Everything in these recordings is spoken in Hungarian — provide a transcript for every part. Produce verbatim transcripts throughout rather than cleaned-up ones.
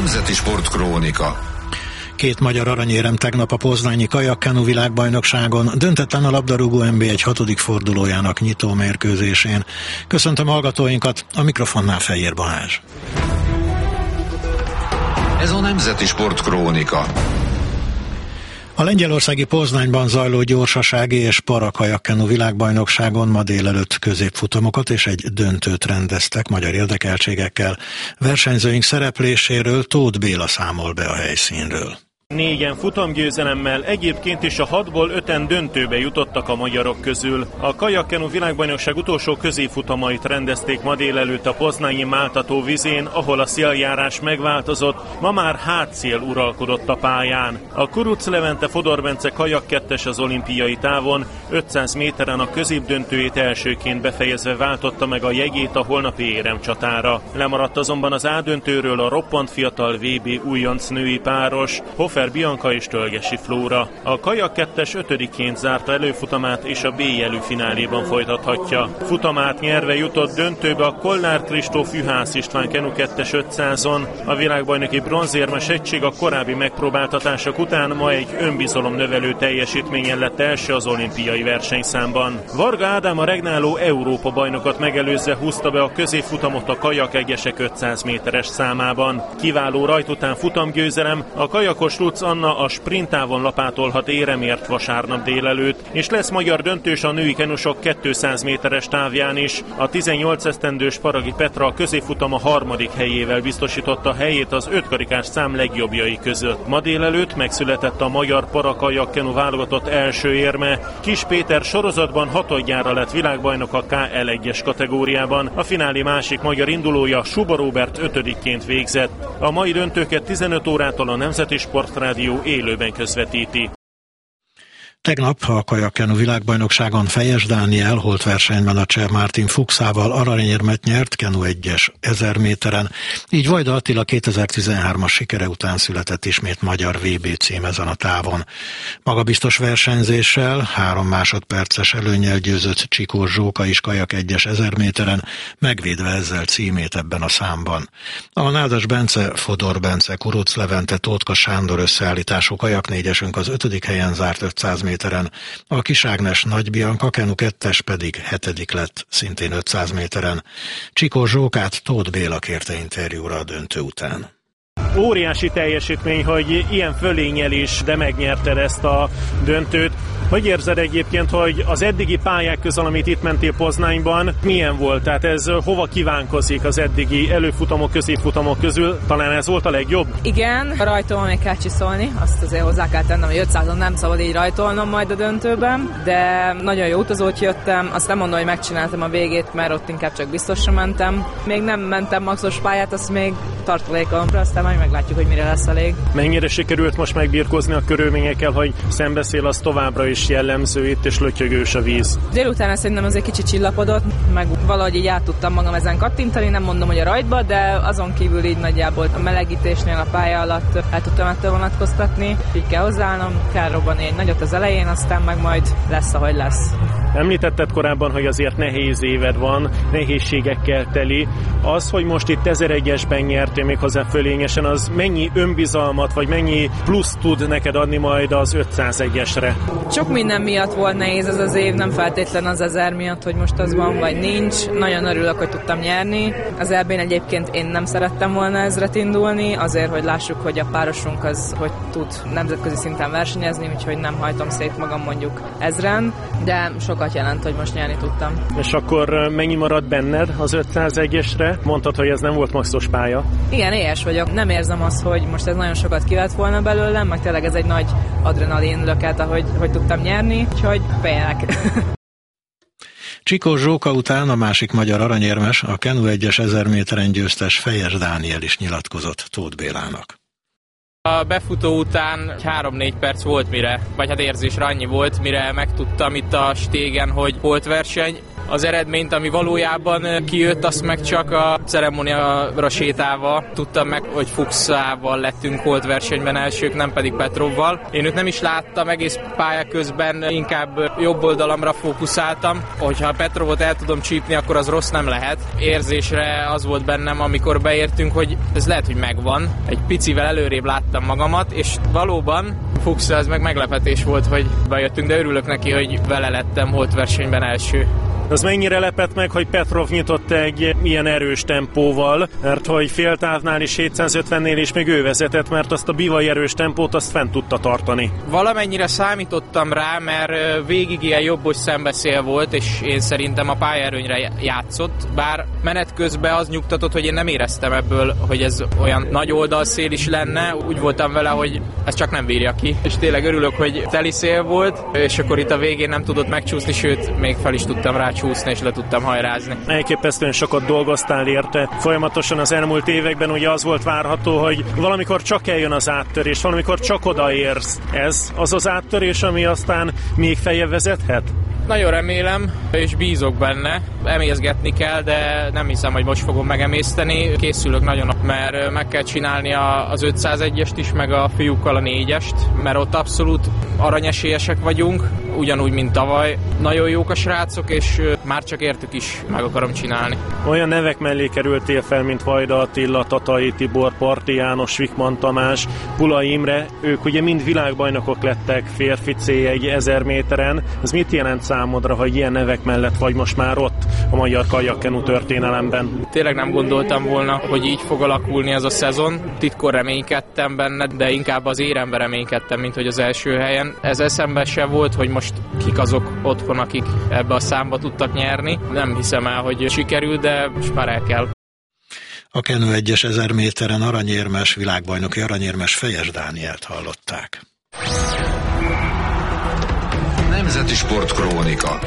Nemzeti Sportkrónika. Két magyar aranyérem tegnap a poznányi kajakkenu világbajnokságon, döntetlen a labdarúgó en bé egy hatodik fordulójának nyitó mérkőzésén. Köszöntöm hallgatóinkat, a mikrofonnál Fejér Balázs. Ez a Nemzeti Sportkrónika. A lengyelországi Poznányban zajló gyorsasági és parakajakkenu világbajnokságon ma délelőtt középfutamokat és egy döntőt rendeztek magyar érdekeltségekkel. Versenyzőink szerepléséről Tóth Béla számol be a helyszínről. Négyen futamgyőzelemmel, egyébként is a hatból öten döntőbe jutottak a magyarok közül. A kajakkenu világbajnokság utolsó középfutamait rendezték ma délelőtt a poznányi Máltató vizén, ahol a széljárás megváltozott, ma már hátszél uralkodott a pályán. A Kuruc Levente Fodor Bence kajakkettes az olimpiai távon, ötszáz méteren a középdöntőjét elsőként befejezve váltotta meg a jegyét a holnapi éremcsatára. Lemaradt azonban az A döntőről a roppant fiatal vé bé újonc női páros, Hofer Bianca és Tölgyesi Flóra. A kajakkettes ötödiként zárta előfutamát és a B jelű fináléban folytathatja. Futamát nyerve jutott döntőbe a Kollár Kristóf Juhász István Kenu kettes ötszázon. A világbajnoki bronzérmes egység a korábbi megpróbáltatások után ma egy önbizalomnövelő teljesítményen lett első az olimpiai versenyszámban. Varga Ádám a regnáló Európa bajnokot megelőzve húzta be a középfutamot a kajak egyesek ötszáz méteres számában. Kiváló rajt után futamgyőzelem, a kajakos Lutz Anna a sprinttávon lapátolhat éremért vasárnap délelőtt, és lesz magyar döntős a női kenusok kétszáz méteres távján is. A tizennyolc esztendős Paragi Petra a középfutama harmadik helyével biztosította helyét az ötkarikás szám legjobbjai között. Ma délelőtt megszületett a magyar parakajakkenu válogatott első érme. Kis Péter sorozatban hatodjára lett világbajnok a ká el egyes kategóriában. A finálé másik magyar indulója Suba Róbert ötödikként végzett. A mai döntőket tizenöt órától a Nemzeti Sportrádió élőben közvetíti. Tegnap a kajakkenu világbajnokságon Fejes Dániel holt versenyben a cseh Martin Fuchsával aranyérmet nyert kenu egyes ezer méteren, így Vajda Attila kétezer-tizenhármas sikere után született ismét magyar vé bé cím ezen a távon. Magabiztos versenyzéssel, három másodperces előnnyel győzött Csikós Zsóka is kajak egyes ezer méteren, megvédve ezzel címét ebben a számban. A Nádas Bence, Fodor Bence, Kuruc Levente, Tótka Sándor összeállítású kajaknégyesünk az ötödik helyen zárt ötszáz méteren, a Kis Ágnes Nagy Bianca kenu kettes pedig hetedik lett, szintén ötszáz méteren. Csikós Zsókát Tóth Béla kérte interjúra a döntő után. Óriási teljesítmény, hogy ilyen fölénnyel is, de megnyerted ezt a döntőt. Hogy érzed egyébként, hogy az eddigi pályák közül, amit itt mentél Poznányban, milyen volt? Tehát ez hova kívánkozik az eddigi előfutamok, középfutamok közül? Talán ez volt a legjobb? Igen, a rajtolom még kell csiszolni, azt azért hozzá kell tennem, hogy ötszázon nem szabad így rajtolnom majd a döntőben, de nagyon jó utazót jöttem, azt nem mondom, hogy megcsináltam a végét, mert ott inkább csak biztosra mentem. Még nem mentem maxos pályát, azt még tartalékolomra, aztán majd meglátjuk, hogy mire lesz elég. Mennyire sikerült most megbirkózni a körülményekkel, hogy szembeszél, az továbbra is jellemző itt, és lötyögős a víz? Délután szerintem azért kicsit csillapodott, meg valahogy így át tudtam magam ezen kattintani, nem mondom, hogy a rajtba, de azon kívül így nagyjából a melegítésnél a pálya alatt el tudtam ettől vonatkoztatni, így kell hozzáállnom, kell robbanni egy nagyot az elején, aztán meg majd lesz, ahogy lesz. Említetted korábban, hogy azért nehéz éved van, nehézségekkel teli. Az, hogy most itt ezeregyesben nyertél méghozzá fölényesen, az mennyi önbizalmat, vagy mennyi plusz tud neked adni majd az ötszázegyesre? Sok minden miatt volt nehéz ez az év, nem feltétlen az ezer miatt, hogy most az van, vagy nincs. Nagyon örülök, hogy tudtam nyerni. Az é bén egyébként én nem szerettem volna ezret indulni, azért, hogy lássuk, hogy a párosunk az, hogy tud nemzetközi szinten versenyezni, úgyhogy nem hajtom szét magam mondjuk ezren, de sokat jelent, hogy most nyerni tudtam. És akkor mennyi maradt benned az ötszázegyesre? Mondtad, hogy ez nem volt maxos pálya. Igen, éhes vagyok. Nem érzem azt, hogy most ez nagyon sokat kivett volna belőlem, meg tényleg ez egy nagy adrenalin löket, ahogy hogy tudtam nyerni, úgyhogy félek. Csikós Zsóka után a másik magyar aranyérmes, a kenu egyes ezer méteren győztes Fejes Dániel is nyilatkozott Tóth Bélának. A befutó után három-négy perc volt mire, vagy hát érzésre annyi volt, mire megtudtam itt a stégen, hogy holtverseny. Az eredményt, ami valójában kijött, azt meg csak a ceremóniára sétálva tudtam meg, hogy Fuchsával lettünk holtversenyben elsők, nem pedig Petrovval. Én őt nem is láttam, egész pálya közben inkább jobb oldalamra fókuszáltam. Hogyha Petrovot el tudom csípni, akkor az rossz nem lehet. Érzésre az volt bennem, amikor beértünk, hogy ez lehet, hogy megvan. Egy picivel előrébb láttam magamat, és valóban Fuchs, ez meg meglepetés volt, hogy bejöttünk, de örülök neki, hogy vele lettem holtversenyben első. Az mennyire lepett meg, hogy Petrov nyitott egy ilyen erős tempóval, mert hogy féltávnál is hétszázötvennél is még ő vezetett, mert azt a bivaj erős tempót azt fent tudta tartani. Valamennyire számítottam rá, mert végig ilyen jobbos szembeszél volt, és én szerintem a pályaerőnyre játszott, bár menet közben az nyugtatott, hogy én nem éreztem ebből, hogy ez olyan nagy oldalszél is lenne, úgy voltam vele, hogy ez csak nem bírja ki. És tényleg örülök, hogy teli szél volt, és akkor itt a végén nem tudott megcsúszni, sőt, még fel is tudtam rá csúszni, és le tudtam hajrázni. Elképesztően sokat dolgoztál érte. Folyamatosan az elmúlt években ugye az volt várható, hogy valamikor csak eljön az áttörés, valamikor csak odaérsz. Ez az az áttörés, ami aztán még feljebb vezethet? Nagyon remélem, és bízok benne. Emészgetni kell, de nem hiszem, hogy most fogom megemészteni. Készülök nagyon, mert meg kell csinálni az ötszázegyest is, meg a fiúkkal a négyest, mert ott abszolút aranyesélyesek vagyunk, ugyanúgy, mint tavaly. Nagyon jók a srácok, és már csak értük is meg akarom csinálni. Olyan nevek mellé kerültél fel, mint Vajda Attila, Tatai Tibor, Parti János, Vikman Tamás, Pulai Imre. Ők ugye mind világbajnokok lettek férfi cé egy ezer méteren. Ez mit jelent számodra, hogy ilyen nevek mellett vagy most már ott a magyar kajakkenu történelemben? Tényleg nem gondoltam volna, hogy így fog alakulni ez a szezon. Titkon reménykedtem benne, de inkább az érembe reménykedtem, mint hogy az első helyen. Ez eszembe se volt, hogy most kik azok otthon, akik ebbe a számba tudtak nyerni. Nem hiszem el, hogy sikerül, de most már el kell. A Kenu egyes ezer méteren aranyérmes, világbajnoki aranyérmes Fejes Dánielt hallották. Nemzeti Sportkrónika.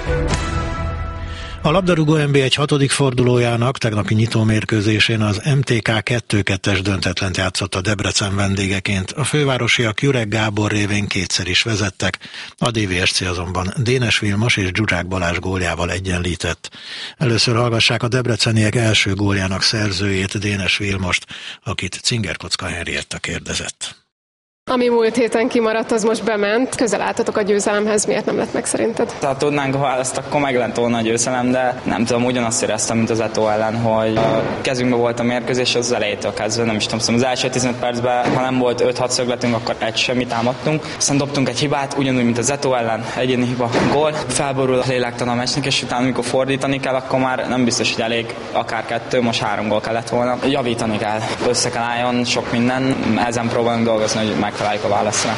A labdarúgó en bé egy hatodik fordulójának tegnapi nyitómérkőzésén az em té ká kettő kettes döntetlent játszott a Debrecen vendégeként. A fővárosiak Jurek Gábor révén kétszer is vezettek, a dé vé es cé azonban Dénes Vilmos és Zsuzsák Balázs góljával egyenlített. Először hallgassák a debreceniek első góljának szerzőjét, Dénes Vilmost, akit Cingerkocka Henrietta kérdezett. Ami múlt héten kimaradt, az most bement. Közel álltatok a győzelemhez, miért nem lett meg szerinted? Ha tudnánk választ, akkor meg lett volna a győzelem, de nem tudom, ugyanazt éreztem, mint az Eto ellen, hogy a kezünkben volt a mérkőzés, az elejétől kezdve, nem is tudom, szóval az első tizenöt percben, ha nem volt öt-hat szögletünk, akkor egy semmit támadtunk. Aztán dobtunk egy hibát, ugyanúgy, mint az Eto ellen, egyéni hiba, gól. Felborul a lélektan a meccsnek, és utána, amikor fordítani kell, akkor már nem biztos, hogy elég akár kettő, most három gól kellett volna. Javítani kell, össze kell álljon sok minden, ezen próbálunk dolgozni, hogy megtaláljuk a válaszra.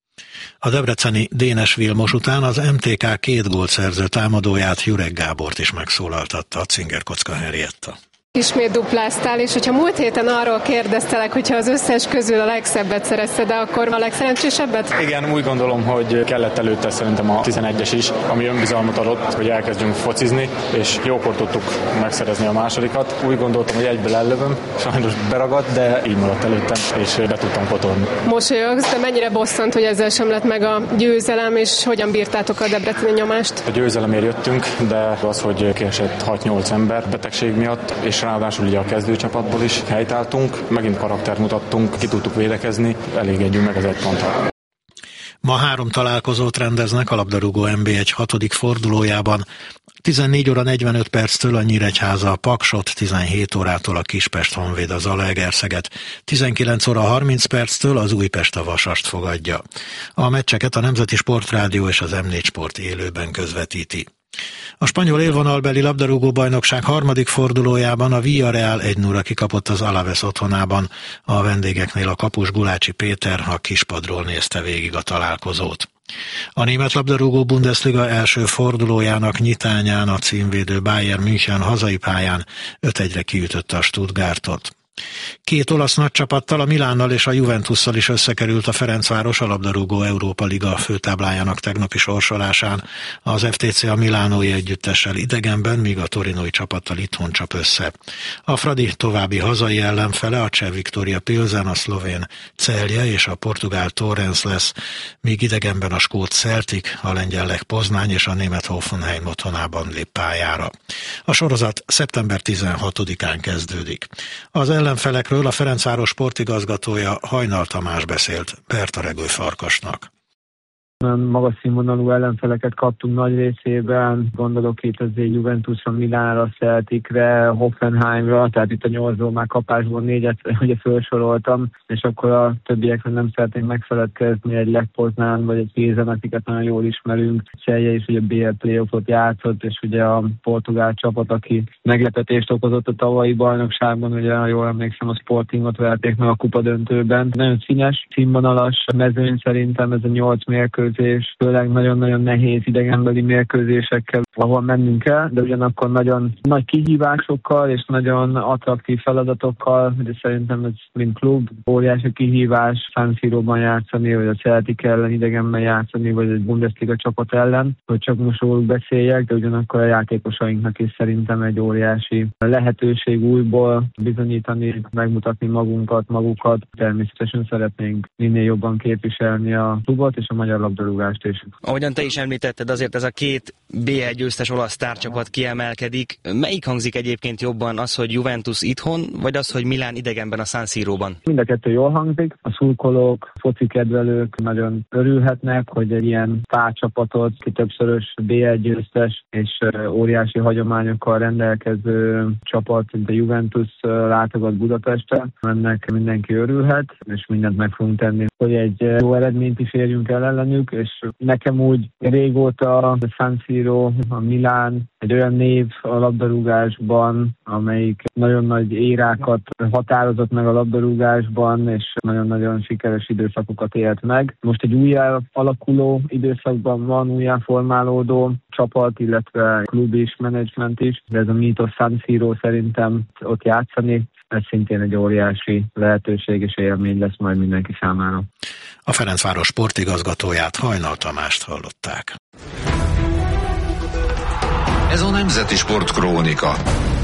A debreceni Dénes Vilmos után az em té ká két gólt szerző támadóját, Jurek Gábort is megszólaltatta a Cingerkocka Henrietta. Ismét dupláztál, és hogyha múlt héten arról kérdeztelek, hogyha az összes közül a legszebbet szerezted, de akkor a legszerencsésebbet? Igen, úgy gondolom, hogy kellett előtte szerintem a tizenegyes is, ami önbizalmat adott, hogy elkezdjünk focizni, és jókor tudtuk megszerezni a másodikat. Úgy gondoltam, hogy egyből ellövöm, sajnos beragadt, de így maradt előttem, és be tudtam kotorni. Mosolyogsz, de mennyire bosszant, hogy ezzel sem lett meg a győzelem, és hogyan bírtátok a debreceni nyomást? A győzelemért jöttünk, de az, hogy kiesett hat-nyolc ember betegség miatt, és ráadásul ugye a kezdőcsapatból is helytáltunk, megint karakter mutattunk, ki tudtuk védekezni, elégedjünk meg az egy ponttal. Ma három találkozót rendeznek a labdarúgó en bé egy hatodik fordulójában. tizennégy óra negyvenöt perctől a Nyíregyháza a Paksot, tizenhét órától a Kispest Honvéd az Zalaegerszeget, tizenkilenc óra harminc perctől az Újpest a Vasast fogadja. A meccseket a Nemzeti Sportrádió és az em négy Sport élőben közvetíti. A spanyol élvonalbeli labdarúgó bajnokság harmadik fordulójában a Villarreal egy nulla kikapott az Alaves otthonában. A vendégeknél a kapus Gulácsi Péter a kispadról nézte végig a találkozót. A német labdarúgó Bundesliga első fordulójának nyitányán a címvédő Bayern München hazai pályán öt egyre kiütötte a Stuttgartot. Két olasz nagycsapattal, a Milánnal és a Juventusszal is összekerült a Ferencváros a labdarúgó Európa Liga főtáblájának tegnapi sorsolásán. Az ef té cé a milánói együttessel idegenben, míg a torinói csapattal itthon csap össze. A Fradi további hazai ellenfele a cseh Viktoria Pilsen, a szlovén Celje és a portugál Torrens lesz, míg idegenben a skót Celtic, a lengyel Lech Poznány és a német Hoffenheim otthonában lép pályára. A sorozat szeptember tizenhatodikán kezdődik. Az ellenfelekről a Ferencváros sportigazgatója Hajnal Tamás beszélt Berta Regő Farkasnak. Magas színvonalú ellenfeleket kaptunk nagy részében, gondolok itt azért Juventusra, Milánra, Celticre, Hoffenheimra, tehát itt a nyolcból már kapásból négyet ugye felsoroltam, és akkor a többiekre nem szeretnénk megfeledkezni, egy Lech Poznán vagy egy Pilsen, akiket nagyon jól ismerünk. Celje is ugye bé el playoffot játszott, és ugye a portugál csapat, aki meglepetést okozott a tavalyi bajnokságban, ugye jól emlékszem, a Sportingot verték meg a kupadöntőben. Nagyon színes, színvonalas mezőny szerintem ez a nyolc mérkőzés, és főleg nagyon-nagyon nehéz idegenbeli mérkőzésekkel, ahol mennünk kell, de ugyanakkor nagyon nagy kihívásokkal és nagyon attraktív feladatokkal, de szerintem ez mint klub óriási kihívás San Siróban játszani, vagy a Celtic ellen idegenben játszani, vagy egy Bundesliga csapat ellen, hogy csak most róluk beszéljek, de ugyanakkor a játékosainknak is szerintem egy óriási lehetőség újból bizonyítani, megmutatni magunkat, magukat. Természetesen szeretnénk minél jobban képviselni a klubot és a magyar labdarúgást is. Ahogyan te is említetted, azért ez a két bé el győztes olasz sztárcsapat kiemelkedik. Melyik hangzik egyébként jobban, az, hogy Juventus itthon, vagy az, hogy Milán idegenben a San Siróban? Mind a kettő jól hangzik. A szurkolók, foci kedvelők nagyon örülhetnek, hogy egy ilyen sztárcsapatot, ki többszörös bé el győztes és óriási hagyományokkal rendelkező csapat, mint a Juventus látogat Budapestre. Ennek mindenki örülhet, és mindent meg fogunk tenni, hogy egy jó eredményt is érjünk el ellenük, és nekem úgy régóta a San Siro, a Milán egy olyan név a labdarúgásban, amelyik nagyon nagy érákat határozott meg a labdarúgásban, és nagyon-nagyon sikeres időszakokat élt meg. Most egy újjá alakuló időszakban van, újjá formálódó csapat, illetve klub is, menedzsment is, de ez a mítosz San Siro szerintem ott játszani, ez szintén egy óriási lehetőség és élmény lesz majd mindenki számára. A Ferencváros sportigazgatóját, Hajnal Tamást hallották. Ez a Nemzeti Sportkrónika.